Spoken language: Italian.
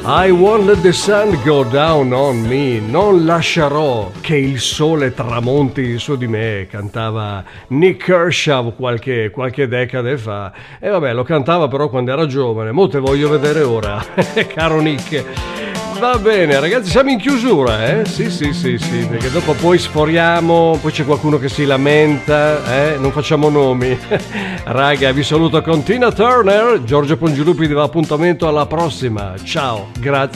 I won't let the sun go down on me, non lascerò che il sole tramonti su di me, cantava Nick Kershaw qualche decade fa. E vabbè, lo cantava però quando era giovane, mo te voglio vedere ora, caro Nick. Va bene ragazzi, siamo in chiusura, eh? Sì, perché dopo poi sforiamo, poi c'è qualcuno che si lamenta, non facciamo nomi. Raga, vi saluto con Tina Turner, Giorgio Pongilupi vi dà appuntamento alla prossima. Ciao, grazie.